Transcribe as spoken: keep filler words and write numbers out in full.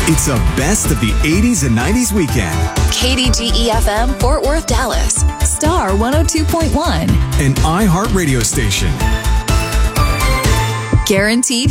It's a best of the eighties and nineties weekend. K D G E F M, Fort Worth, Dallas. Star one oh two point one. An iHeart radio station. Guaranteed